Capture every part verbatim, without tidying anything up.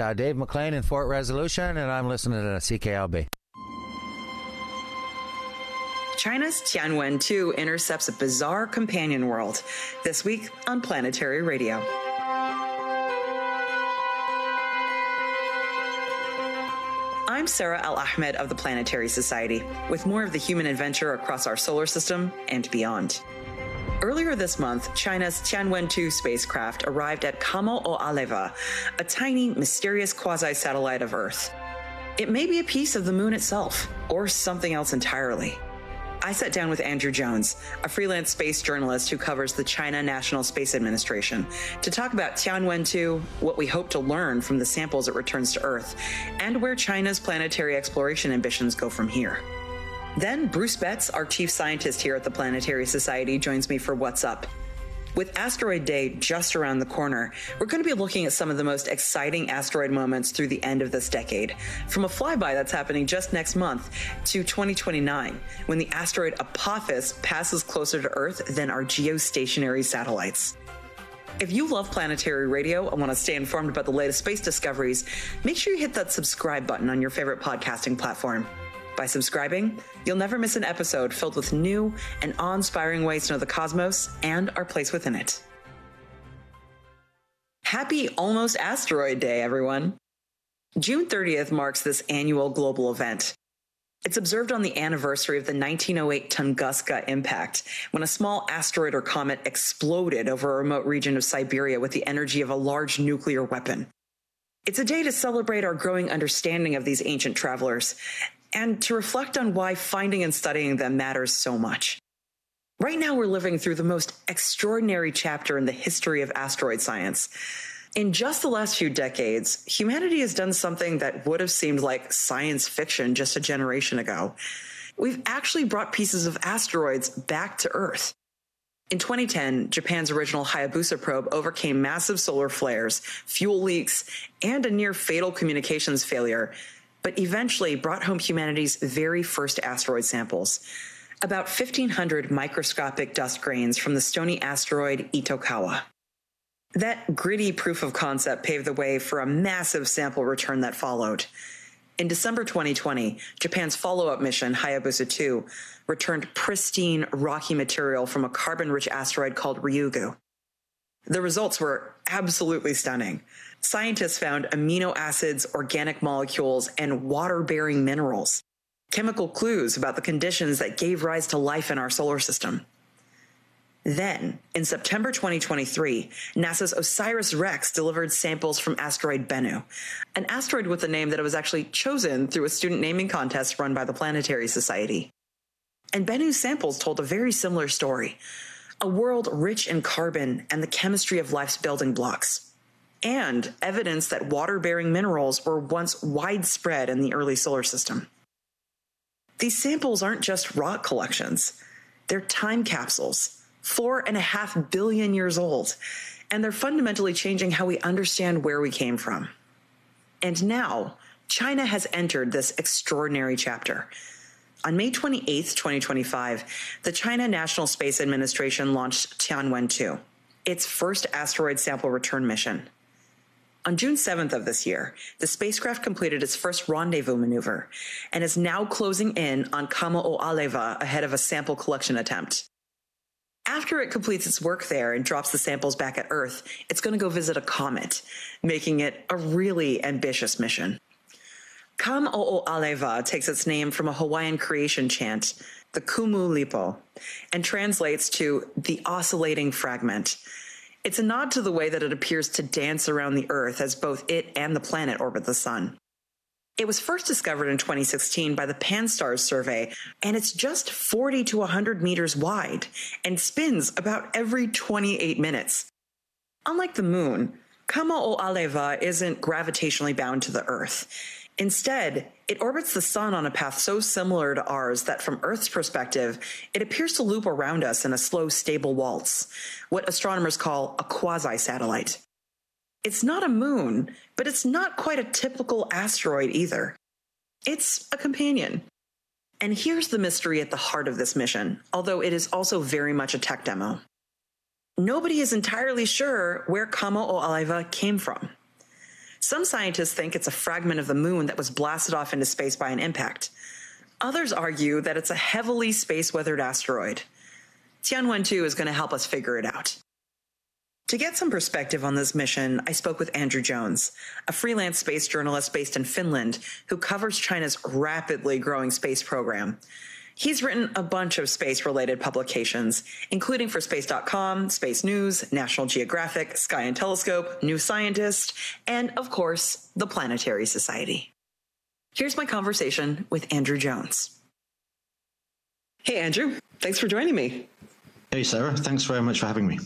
uh, Dave McLean in Fort Resolution, and I'm listening to C K L B. China's Tianwen two intercepts a bizarre companion world. This week on Planetary Radio. I'm Sarah Al-Ahmed of the Planetary Society, with more of the human adventure across our solar system and beyond. Earlier this month, China's Tianwen two spacecraft arrived at Kamo-o-Aleva, a tiny, mysterious quasi-satellite of Earth. It may be a piece of the moon itself, or something else entirely. I sat down with Andrew Jones, a freelance space journalist who covers the China National Space Administration, to talk about Tianwen two, what we hope to learn from the samples it returns to Earth, and where China's planetary exploration ambitions go from here. Then Bruce Betts, our chief scientist here at the Planetary Society, joins me for What's Up. With Asteroid Day just around the corner, we're going to be looking at some of the most exciting asteroid moments through the end of this decade, from a flyby that's happening just next month to twenty twenty-nine, when the asteroid Apophis passes closer to Earth than our geostationary satellites. If you love Planetary Radio and want to stay informed about the latest space discoveries, make sure you hit that subscribe button on your favorite podcasting platform. By subscribing, you'll never miss an episode filled with new and awe-inspiring ways to know the cosmos and our place within it. Happy Almost Asteroid Day, everyone. June thirtieth marks this annual global event. It's observed on the anniversary of the nineteen oh eight Tunguska impact, when a small asteroid or comet exploded over a remote region of Siberia with the energy of a large nuclear weapon. It's a day to celebrate our growing understanding of these ancient travelers, and to reflect on why finding and studying them matters so much. Right now, we're living through the most extraordinary chapter in the history of asteroid science. In just the last few decades, humanity has done something that would have seemed like science fiction just a generation ago. We've actually brought pieces of asteroids back to Earth. In twenty ten, Japan's original Hayabusa probe overcame massive solar flares, fuel leaks, and a near-fatal communications failure, but eventually brought home humanity's very first asteroid samples, about fifteen hundred microscopic dust grains from the stony asteroid Itokawa. That gritty proof of concept paved the way for a massive sample return that followed. In December twenty twenty, Japan's follow-up mission, Hayabusa two, returned pristine, rocky material from a carbon-rich asteroid called Ryugu. The results were absolutely stunning. Scientists found amino acids, organic molecules, and water-bearing minerals, chemical clues about the conditions that gave rise to life in our solar system. Then, in September twenty twenty-three, NASA's OSIRIS-REx delivered samples from asteroid Bennu, an asteroid with a name that was actually chosen through a student naming contest run by the Planetary Society. And Bennu's samples told a very similar story, a world rich in carbon and the chemistry of life's building blocks, and evidence that water-bearing minerals were once widespread in the early solar system. These samples aren't just rock collections. They're time capsules, four and a half billion years old, and they're fundamentally changing how we understand where we came from. And now, China has entered this extraordinary chapter. On May twenty-eighth, twenty twenty-five, the China National Space Administration launched Tianwen two, its first asteroid sample return mission. On June seventh of this year, the spacecraft completed its first rendezvous maneuver and is now closing in on Kamo-o-Aleva ahead of a sample collection attempt. After it completes its work there and drops the samples back at Earth, it's going to go visit a comet, making it a really ambitious mission. Kamo-o-Aleva takes its name from a Hawaiian creation chant, the Kumu Lipo, and translates to the oscillating fragment. It's a nod to the way that it appears to dance around the Earth as both it and the planet orbit the sun. It was first discovered in twenty sixteen by the Pan-STARRS survey, and it's just forty to one hundred meters wide and spins about every twenty-eight minutes. Unlike the moon, Kamo-o-Aleva isn't gravitationally bound to the Earth. Instead, it orbits the sun on a path so similar to ours that from Earth's perspective, it appears to loop around us in a slow, stable waltz, what astronomers call a quasi-satellite. It's not a moon, but it's not quite a typical asteroid either. It's a companion. And here's the mystery at the heart of this mission, although it is also very much a tech demo. Nobody is entirely sure where Kamo-o-Aleva came from. Some scientists think it's a fragment of the moon that was blasted off into space by an impact. Others argue that it's a heavily space-weathered asteroid. Tianwen two is going to help us figure it out. To get some perspective on this mission, I spoke with Andrew Jones, a freelance space journalist based in Finland who covers China's rapidly growing space program. He's written a bunch of space-related publications, including for Space dot com, Space News, National Geographic, Sky and Telescope, New Scientist, and, of course, the Planetary Society. Here's my conversation with Andrew Jones. Hey, Andrew. Thanks for joining me. Hey, Sarah. Thanks very much for having me.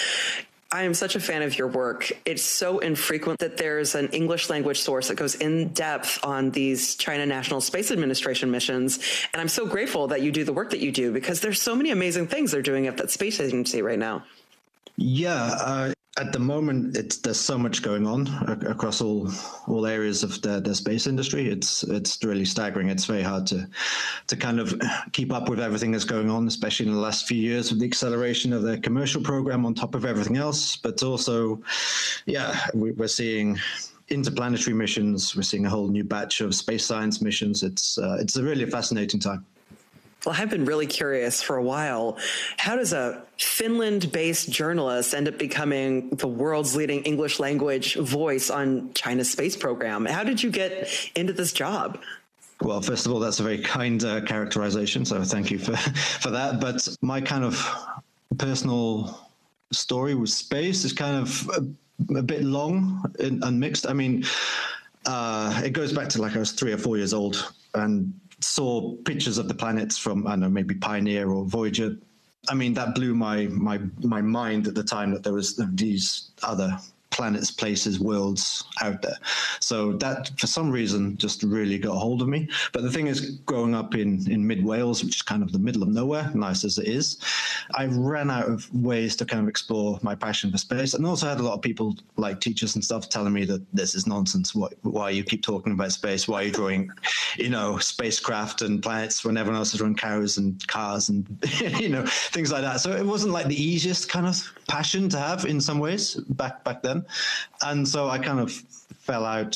I am such a fan of your work. It's so infrequent that there's an English language source that goes in depth on these China National Space Administration missions. And I'm so grateful that you do the work that you do because there's so many amazing things they're doing at that space agency right now. Yeah, uh, at the moment, it's, there's so much going on ac- across all all areas of the, the space industry. It's it's really staggering. It's very hard to to kind of keep up with everything that's going on, especially in the last few years with the acceleration of the commercial program on top of everything else. But also, yeah, we, we're seeing interplanetary missions. We're seeing a whole new batch of space science missions. It's uh, it's a really fascinating time. Well, I've been really curious for a while. How does a Finland-based journalist end up becoming the world's leading English language voice on China's space program? How did you get into this job? Well, first of all, that's a very kind uh, characterization, so thank you for, for that. But my kind of personal story with space is kind of a, a bit long and, and mixed. I mean, uh, it goes back to like I was three or four years old and saw pictures of the planets from, I don't know, maybe Pioneer or Voyager. I mean, that blew my my my mind at the time that there was these other planets, places, worlds out there. So that, for some reason, just really got a hold of me. But the thing is, growing up in, in mid-Wales, which is kind of the middle of nowhere, nice as it is, I ran out of ways to kind of explore my passion for space. And also had a lot of people, like teachers and stuff, telling me that this is nonsense. Why, why you keep talking about space? Why are you drawing, you know, spacecraft and planets when everyone else is drawing cows and cars and, you know, things like that. So it wasn't like the easiest kind of passion to have in some ways back back then. And so I kind of fell out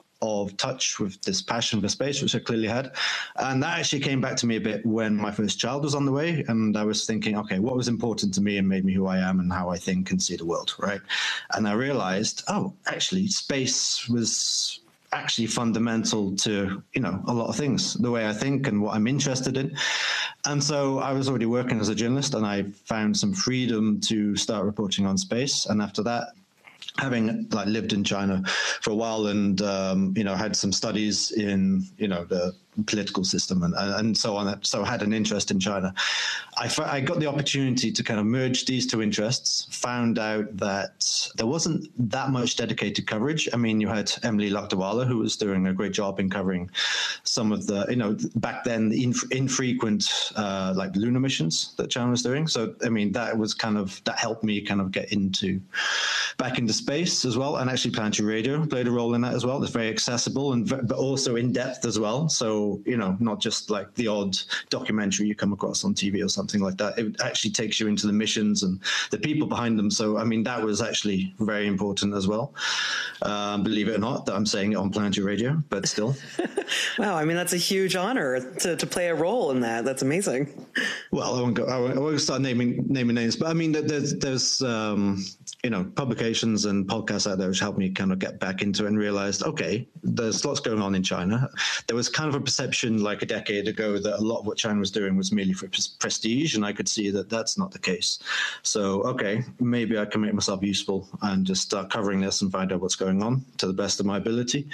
of touch with this passion for space, which I clearly had. And that actually came back to me a bit when my first child was on the way. And I was thinking, okay, what was important to me and made me who I am and how I think and see the world, right? And I realized, oh, actually, space was actually fundamental to, you know, a lot of things, the way I think and what I'm interested in. And so I was already working as a journalist and I found some freedom to start reporting on space. And after that, having like lived in China for a while and, um, you know, had some studies in, you know, the political system and, and so on, so had an interest in China. I, I got the opportunity to kind of merge these two interests, found out that there wasn't that much dedicated coverage. I mean, you had Emily Lakdawala, who was doing a great job in covering some of the, you know, back then, the inf- infrequent uh, like lunar missions that China was doing. So, I mean, that was kind of, that helped me kind of get into, back into space as well. And actually Planetary Radio played a role in that as well. It's very accessible and but also in depth as well. So, you know, not just like the odd documentary you come across on T V or something like that. It actually takes you into the missions and the people behind them. So, I mean, that was actually very important as well. Um, believe it or not, that I'm saying it on Planetary Radio, but still. Wow. I mean, that's a huge honor to, to play a role in that. That's amazing. Well, I won't go, I won't, I won't start naming, naming names, but I mean, there's, there's um, you know, publications and podcasts out there which helped me kind of get back into it and realized, okay, there's lots going on in China. There was kind of a perception like a decade ago that a lot of what China was doing was merely for prestige, and I could see that that's not the case. So, okay, maybe I can make myself useful and just start covering this and find out what's going on to the best of my ability.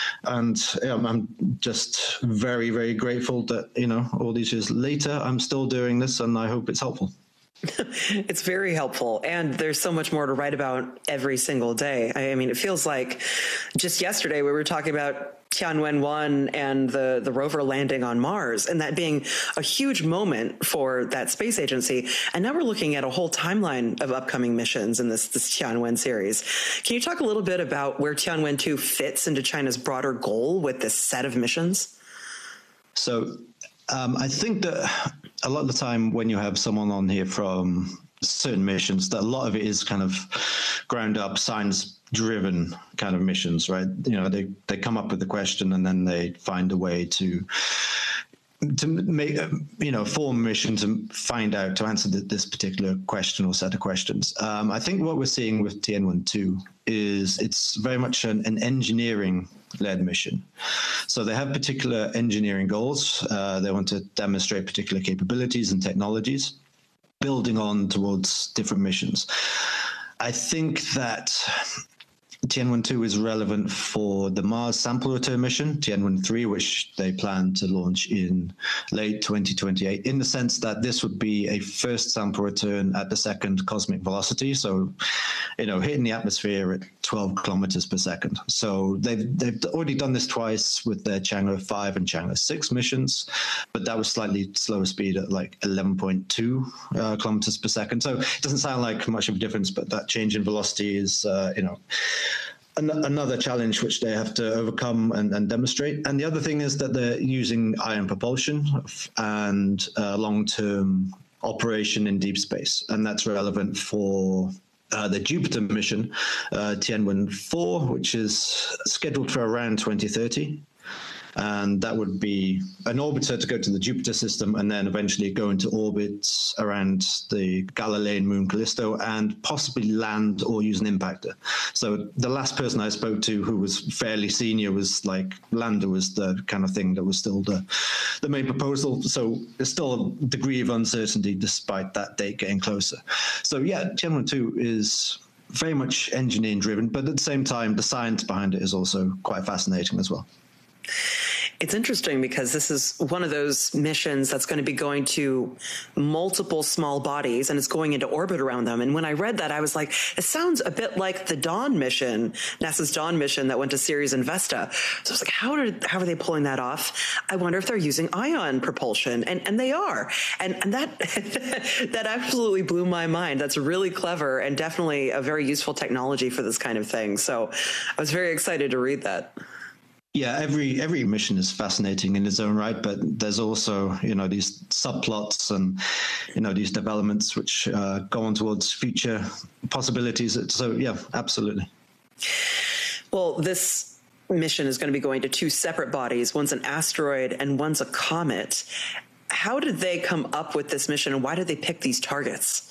And yeah, I'm just very, very grateful that, you know, all these years later, I'm still doing this and I hope it's helpful. It's very helpful. And there's so much more to write about every single day. I mean, it feels like just yesterday we were talking about Tianwen one and the, the rover landing on Mars and that being a huge moment for that space agency. And now we're looking at a whole timeline of upcoming missions in this, this Tianwen series. Can you talk a little bit about where Tianwen two fits into China's broader goal with this set of missions? So um, I think that a lot of the time when you have someone on here from certain missions, that a lot of it is kind of ground up science driven kind of missions, right? You know, they, they come up with the question and then they find a way to to make, you know, form a mission to find out, to answer the, this particular question or set of questions. Um, I think what we're seeing with Tianwen two is it's very much an, an engineering-led mission. So they have particular engineering goals. Uh, they want to demonstrate particular capabilities and technologies, building on towards different missions. I think that Tianwen two is relevant for the Mars sample return mission, Tianwen three, which they plan to launch in late twenty twenty-eight, in the sense that this would be a first sample return at the second cosmic velocity. So, you know, hitting the atmosphere at twelve kilometers per second. So they've, they've already done this twice with their Chang'e five and Chang'e six missions, but that was slightly slower speed at like eleven point two uh, kilometers per second. So it doesn't sound like much of a difference, but that change in velocity is, uh, you know, another challenge which they have to overcome and, and demonstrate. And the other thing is that they're using ion propulsion and uh, long-term operation in deep space. And that's relevant for uh, the Jupiter mission, uh, Tianwen four, which is scheduled for around twenty thirty. And that would be an orbiter to go to the Jupiter system and then eventually go into orbit around the Galilean moon Callisto and possibly land or use an impactor. So the last person I spoke to who was fairly senior was like, lander was the kind of thing that was still the, the main proposal. So there's still a degree of uncertainty despite that date getting closer. So yeah, Tianwen two is very much engineering driven, but at the same time, the science behind it is also quite fascinating as well. It's interesting because this is one of those missions that's going to be going to multiple small bodies and it's going into orbit around them. And when I read that, I was like, it sounds a bit like the Dawn mission, NASA's Dawn mission that went to Ceres and Vesta. So I was like, how did, how are they pulling that off? I wonder if they're using ion propulsion, and, and they are. And, and that, that absolutely blew my mind. That's really clever and definitely a very useful technology for this kind of thing. So I was very excited to read that. Yeah, every every mission is fascinating in its own right, but there's also, you know, these subplots and, you know, these developments which uh, go on towards future possibilities. So, yeah, absolutely. Well, this mission is going to be going to two separate bodies. One's an asteroid and one's a comet. How did they come up with this mission, and why did they pick these targets?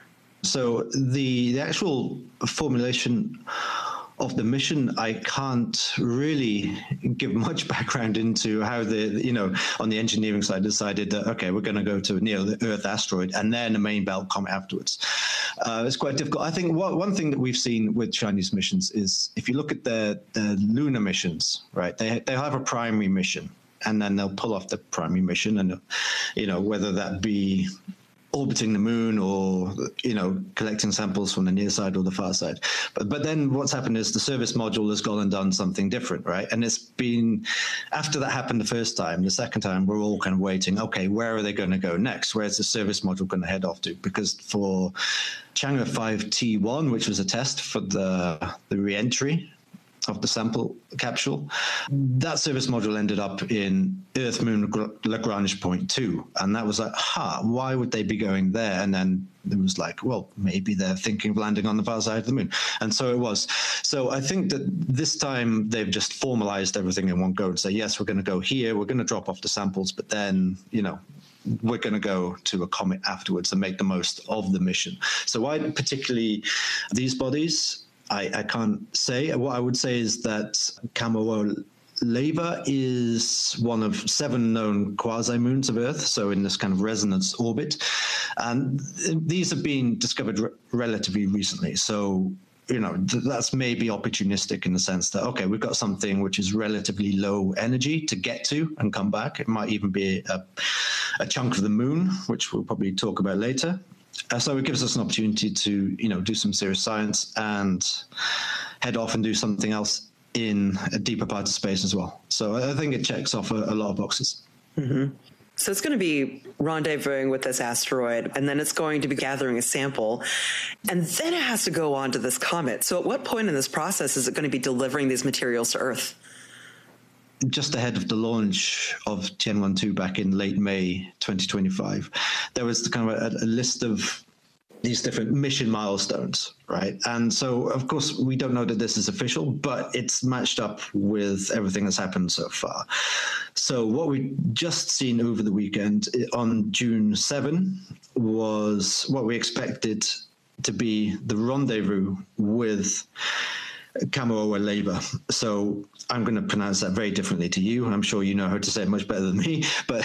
So the, the actual formulation of the mission, I can't really give much background into how the, you know, on the engineering side decided that, okay, we're going to go to near the Earth asteroid and then a main belt comet afterwards. Uh, it's quite difficult. I think what, one thing that we've seen with Chinese missions is if you look at the, the lunar missions, right, they, they have a primary mission and then they'll pull off the primary mission and, you know, whether that be orbiting the moon or, you know, collecting samples from the near side or the far side. But, but then what's happened is the service module has gone and done something different, right? And it's been, after that happened the first time, the second time, we're all kind of waiting, okay, where are they going to go next? Where's the service module going to head off to? Because for Chang'e five T one, which was a test for the, the re-entry of the sample capsule, that service module ended up in Earth Moon Lagrange point two. And that was like, ha, why would they be going there? And then it was like, well, maybe they're thinking of landing on the far side of the moon. And so it was. So I think that this time they've just formalized everything in one go and say, yes, we're going to go here. We're going to drop off the samples, but then, you know, we're going to go to a comet afterwards and make the most of the mission. So why particularly these bodies? I, I can't say. What I would say is that Kamoa Leva is one of seven known quasi-moons of Earth, so in this kind of resonance orbit. And these have been discovered re- relatively recently. So, you know, th- that's maybe opportunistic in the sense that, okay, we've got something which is relatively low energy to get to and come back. It might even be a, a chunk of the moon, which we'll probably talk about later. Uh, so it gives us an opportunity to, you know, do some serious science and head off and do something else in a deeper part of space as well. So I think it checks off a, a lot of boxes. Mm-hmm. So it's going to be rendezvousing with this asteroid, and then it's going to be gathering a sample, and then it has to go on to this comet. So at what point in this process is it going to be delivering these materials to Earth? Just ahead of the launch of Tianwen two back in late May twenty twenty-five, there was kind of a, a list of these different mission milestones, right? And so, of course, we don't know that this is official, but it's matched up with everything that's happened so far. So what we just seen over the weekend on June seventh was what we expected to be the rendezvous with Kamuoa Labour. So I'm going to pronounce that very differently to you. I'm sure you know how to say it much better than me. But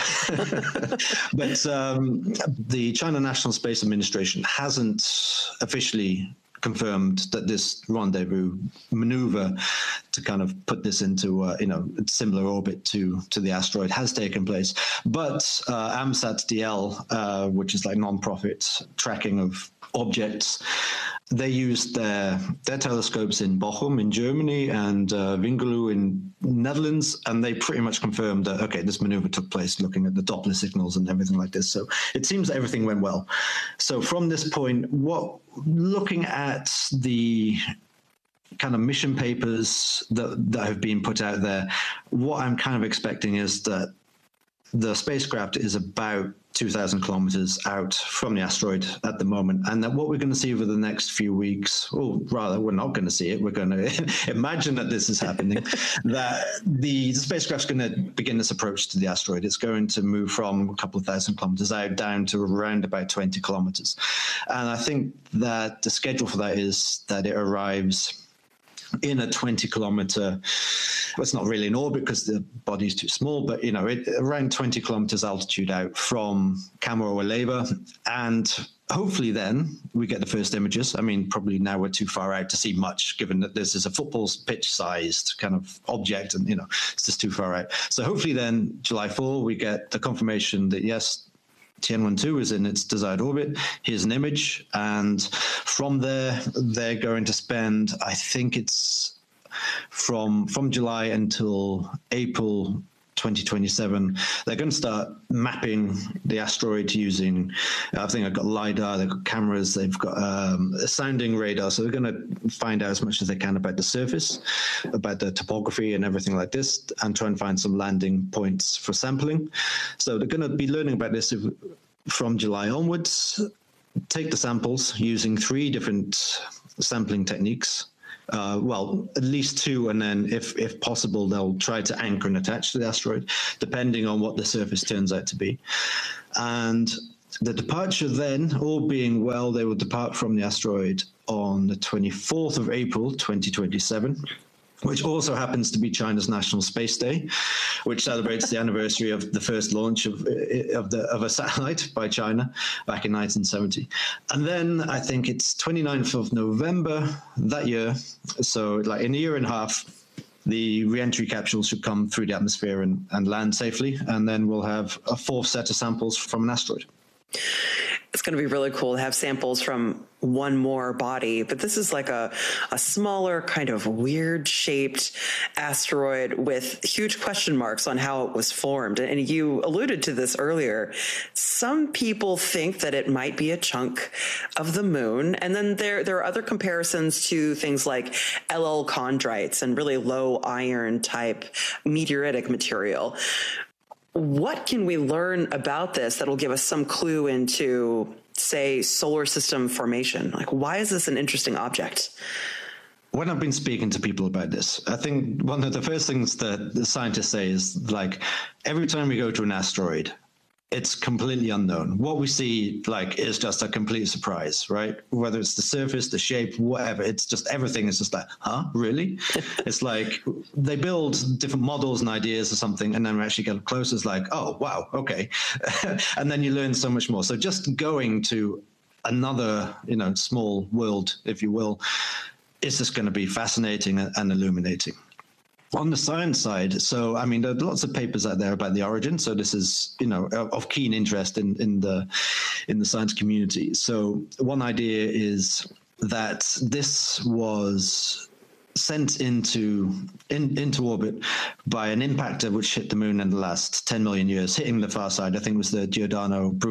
but um, the China National Space Administration hasn't officially confirmed that this rendezvous maneuver to kind of put this into uh, you know similar orbit to to the asteroid has taken place. But uh, AMSAT-D L, uh, which is like non-profit tracking of objects, they used their their telescopes in Bochum in Germany and uh, Wingerloo in Netherlands, and they pretty much confirmed that, okay, this maneuver took place looking at the Doppler signals and everything like this. So it seems that everything went well. So from this point, what looking at the kind of mission papers that, that have been put out there, what I'm kind of expecting is that the spacecraft is about two thousand kilometers out from the asteroid at the moment, and that what we're going to see over the next few weeks, or rather, we're not going to see it, we're going to imagine that this is happening, that the, the spacecraft's going to begin this approach to the asteroid. It's going to move from a couple of thousand kilometers out down to around about twenty kilometers. And I think that the schedule for that is that it arrives in a twenty kilometer, well, it's not really in orbit because the body's too small, but, you know, it, around twenty kilometers altitude out from Kamuoa Labour. And hopefully then we get the first images. I mean, probably now we're too far out to see much, given that this is a football pitch sized kind of object and, you know, it's just too far out. So hopefully then July fourth, we get the confirmation that, yes, Tianwen two is in its desired orbit. Here's an image. And from there, they're going to spend, I think it's from from July until April twenty twenty-seven, they're going to start mapping the asteroid using, I think I've got LiDAR, they've got cameras, they've got um, a sounding radar. So they're going to find out as much as they can about the surface, about the topography and everything like this, and try and find some landing points for sampling. So they're going to be learning about this from July onwards, take the samples using three different sampling techniques. Uh, well, at least two, and then if, if possible, they'll try to anchor and attach to the asteroid, depending on what the surface turns out to be. And the departure then, all being well, they will depart from the asteroid on the twenty-fourth of April, twenty twenty-seven, which also happens to be China's National Space Day, which celebrates the anniversary of the first launch of of, the, of a satellite by China back in nineteen seventy. And then I think it's twenty-ninth of November that year, so like in a year and a half, the re-entry capsule should come through the atmosphere and, and land safely, and then we'll have a fourth set of samples from an asteroid. It's going to be really cool to have samples from one more body, but this is like a, a smaller kind of weird shaped asteroid with huge question marks on how it was formed. And you alluded to this earlier. Some people think that it might be a chunk of the moon. And then there, there are other comparisons to things like L L chondrites and really low iron type meteoritic material. What can we learn about this that'll give us some clue into, say, solar system formation? Like, why is this an interesting object? When I've been speaking to people about this, I think one of the first things that the scientists say is, like, every time we go to an asteroid, it's completely unknown. What we see, like, is just a complete surprise, right? Whether it's the surface, the shape, whatever, it's just everything is just like, huh, really? It's like they build different models and ideas or something, and then we actually get close. It's like, oh, wow, okay. And then you learn so much more. So just going to another, you know, small world, if you will, is just going to be fascinating and illuminating. On the science side, so I mean, there are lots of papers out there about the origin. So this is, you know, of keen interest in, in the in the science community. So one idea is that this was sent into in, into orbit by an impactor which hit the moon in the last ten million years, hitting the far side. I think it was the Giordano Bruno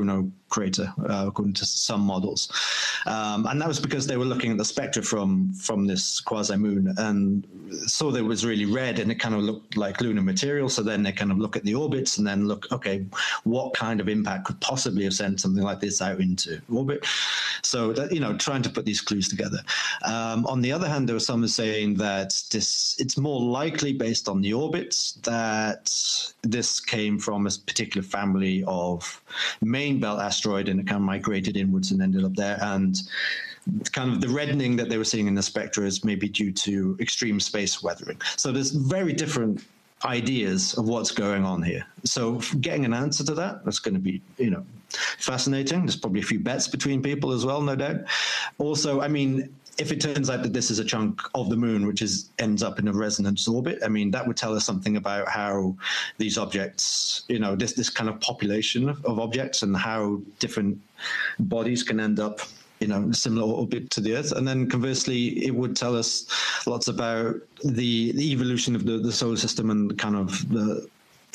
crater, uh, according to some models. Um, and that was because they were looking at the spectra from, from this quasi-moon and saw that it was really red and it kind of looked like lunar material. So then they kind of look at the orbits and then look, okay, what kind of impact could possibly have sent something like this out into orbit? So, that, you know, trying to put these clues together. Um, on the other hand, there were some saying that this it's more likely based on the orbits that this came from a particular family of main belt asteroid and it kind of migrated inwards and ended up there. And kind of the reddening that they were seeing in the spectra is maybe due to extreme space weathering. So there's very different ideas of what's going on here. So getting an answer to that, that's going to be, you know, fascinating. There's probably a few bets between people as well, no doubt. Also, I mean, if it turns out that this is a chunk of the moon which is ends up in a resonance orbit, I mean, that would tell us something about how these objects, you know, this this kind of population of, of objects and how different bodies can end up, you know, similar orbit to the Earth. And then conversely, it would tell us lots about the, the evolution of the, the solar system and kind of the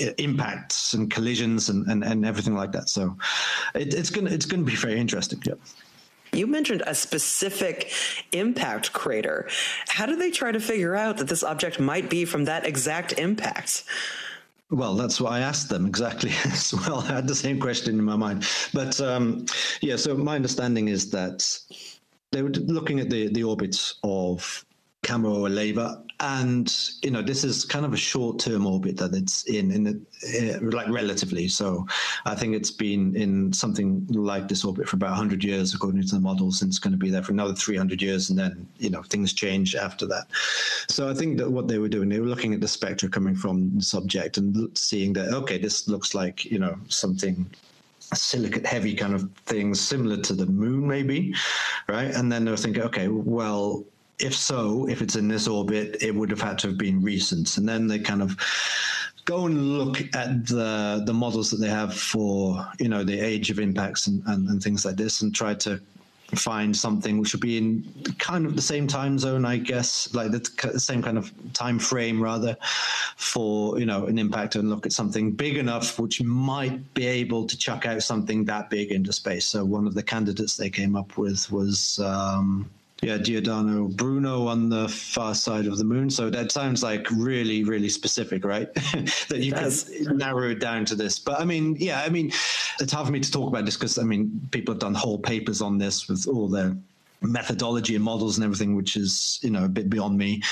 impacts and collisions and, and, and everything like that. So it, it's going to it's going to be very interesting. Yeah. You mentioned a specific impact crater. How do they try to figure out that this object might be from that exact impact? Well, that's what I asked them exactly as well. I had the same question in my mind. But um, yeah, so my understanding is that they were looking at the, the orbits of Cameroa Leva, and you know this is kind of a short-term orbit that it's in, in the, uh, like relatively. So I think it's been in something like this orbit for about one hundred years, according to the models, and it's going to be there for another three hundred years, and then you know things change after that. So I think that what they were doing, they were looking at the spectra coming from the subject and seeing that okay, this looks like you know something silicate heavy kind of thing, similar to the moon, maybe, right? And then they were thinking, okay, well, if so, if it's in this orbit, it would have had to have been recent. And then they kind of go and look at the the models that they have for, you know, the age of impacts and, and, and things like this, and try to find something which would be in kind of the same time zone, I guess, like the same kind of time frame rather, for, you know, an impact, and look at something big enough which might be able to chuck out something that big into space. So one of the candidates they came up with was um Yeah, Giordano Bruno on the far side of the moon. So that sounds like really, really specific, right? That you can narrow it down to this. But I mean, yeah, I mean, it's hard for me to talk about this because, I mean, people have done whole papers on this with all their methodology and models and everything, which is, you know, a bit beyond me.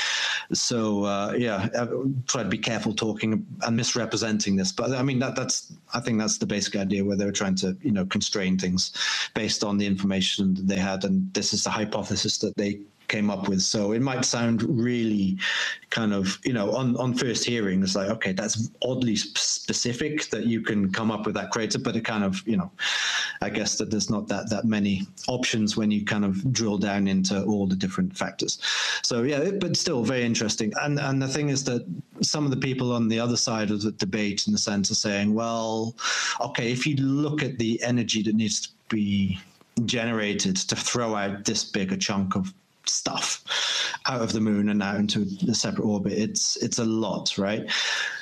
So, uh, yeah, I try to be careful talking and misrepresenting this. But I mean, that, that's, I think that's the basic idea where they were trying to, you know, constrain things based on the information that they had. And this is the hypothesis that they came up with. So it might sound really kind of, you know, on, on first hearing, it's like, okay, that's oddly specific that you can come up with that crater, but it kind of, you know, I guess that there's not that, that many options when you kind of drill down into all the different factors. So yeah, but still very interesting. And, and the thing is that some of the people on the other side of the debate, in the sense, are saying, well, okay, if you look at the energy that needs to be generated to throw out this big a chunk of stuff out of the moon and out into a separate orbit, it's it's a lot, right?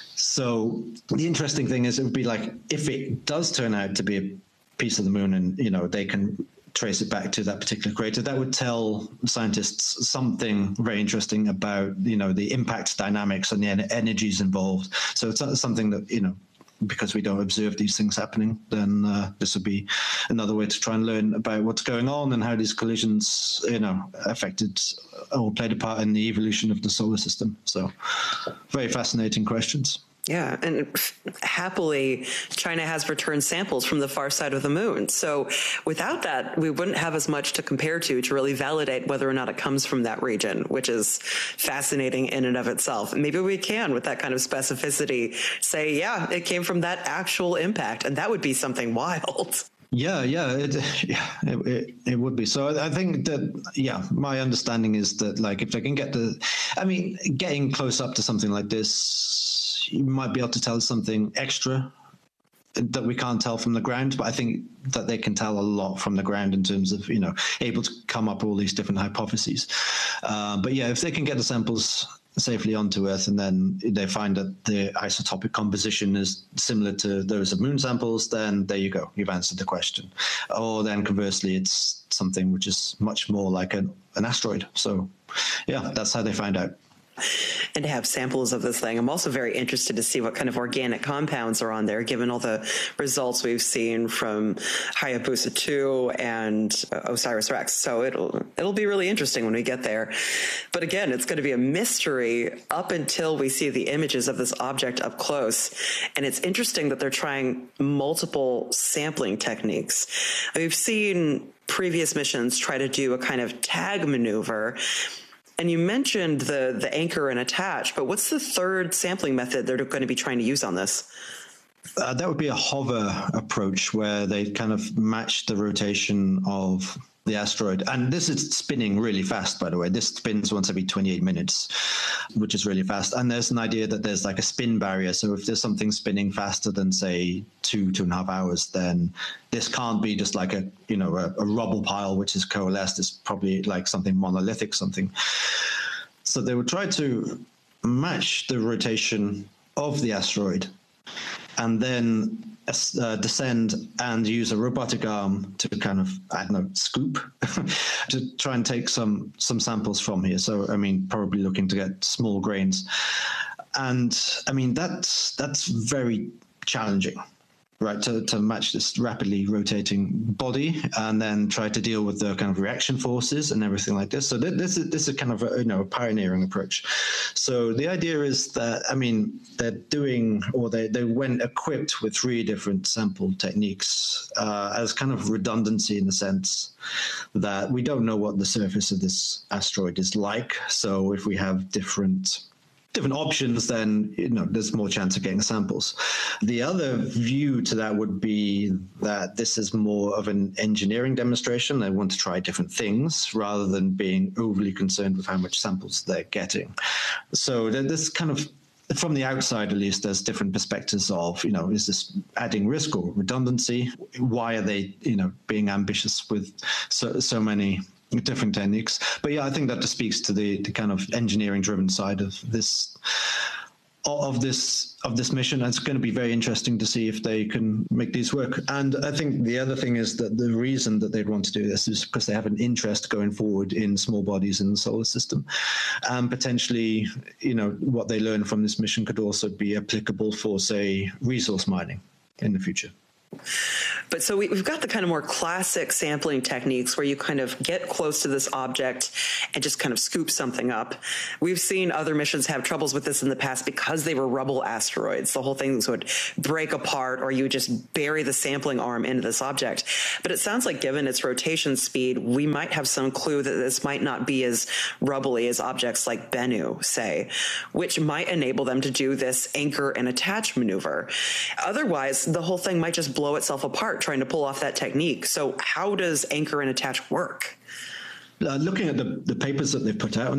So the interesting thing is, it would be like, if it does turn out to be a piece of the moon and, you know, they can trace it back to that particular crater, that would tell scientists something very interesting about, you know, the impact dynamics and the energies involved. So it's something that, you know, because we don't observe these things happening, then uh, this would be another way to try and learn about what's going on and how these collisions, you know, affected or played a part in the evolution of the solar system. So very fascinating questions. Yeah, and happily, China has returned samples from the far side of the moon. So without that, we wouldn't have as much to compare to to really validate whether or not it comes from that region, which is fascinating in and of itself. Maybe we can, with that kind of specificity, say, yeah, it came from that actual impact, and that would be something wild. Yeah, yeah, it, yeah, it, it, it would be. So I think that, yeah, my understanding is that, like, if they can get the, I mean, getting close up to something like this, you might be able to tell something extra that we can't tell from the ground, but I think that they can tell a lot from the ground in terms of, you know, able to come up with all these different hypotheses. Uh, but yeah, if they can get the samples safely onto Earth, and then they find that the isotopic composition is similar to those of moon samples, then there you go, you've answered the question. Or then conversely, it's something which is much more like an, an asteroid. So yeah, that's how they find out. And to have samples of this thing. I'm also very interested to see what kind of organic compounds are on there, given all the results we've seen from Hayabusa two and uh, OSIRIS-REx. So it'll it'll be really interesting when we get there. But again, it's going to be a mystery up until we see the images of this object up close. And it's interesting that they're trying multiple sampling techniques. We've seen previous missions try to do a kind of tag maneuver. And you mentioned the, the anchor and attach, but what's the third sampling method they're going to be trying to use on this? Uh, that would be a hover approach where they kind of match the rotation of the asteroid. And this is spinning really fast, by the way. This spins once every twenty-eight minutes, which is really fast. And there's an idea that there's like a spin barrier. So if there's something spinning faster than, say, two, two and a half hours, then this can't be just like a, you know, a, a rubble pile, which is coalesced. It's probably like something monolithic, something. So they would try to match the rotation of the asteroid and then uh, descend and use a robotic arm to kind of, I don't know, scoop to try and take some some samples from here. So, I mean, probably looking to get small grains. And, I mean, that's, that's very challenging, right, to, to match this rapidly rotating body and then try to deal with the kind of reaction forces and everything like this. So th- this is this is kind of a, you know, a pioneering approach. So the idea is that, I mean, they're doing, or they, they went equipped with three different sample techniques uh, as kind of redundancy in the sense that we don't know what the surface of this asteroid is like. So if we have different different options, then, you know, there's more chance of getting samples. The other view to that would be that this is more of an engineering demonstration. They want to try different things rather than being overly concerned with how much samples they're getting. So this kind of, from the outside at least, there's different perspectives of, you know, is this adding risk or redundancy? Why are they, you know, being ambitious with so, so many different techniques? But yeah, I think that just speaks to the, the kind of engineering driven side of this of this of this mission. And it's going to be very interesting to see if they can make these work. And I think the other thing is that the reason that they'd want to do this is because they have an interest going forward in small bodies in the solar system. And potentially, you know, what they learn from this mission could also be applicable for, say, resource mining in the future. But so we, we've got the kind of more classic sampling techniques where you kind of get close to this object and just kind of scoop something up. We've seen other missions have troubles with this in the past because they were rubble asteroids. The whole thing would break apart, or you just bury the sampling arm into this object. But it sounds like, given its rotation speed, we might have some clue that this might not be as rubbly as objects like Bennu, say, which might enable them to do this anchor and attach maneuver. Otherwise, the whole thing might just blow itself apart trying to pull off that technique. So how does anchor and attach work? Uh, looking at the, the papers that they've put out,